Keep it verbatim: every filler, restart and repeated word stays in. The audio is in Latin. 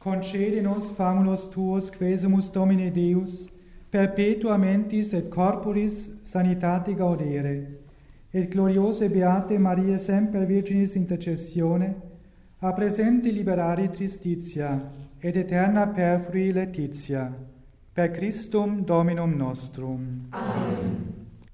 concede nos famulus tuos, quesumus Domine Deus, perpetua mentis et corporis sanitate gaudere, et gloriose beate Maria semper Virginis intercessione, a presente liberare tristitia, et eterna perfrui laetitia, per Christum Dominum nostrum. Amen.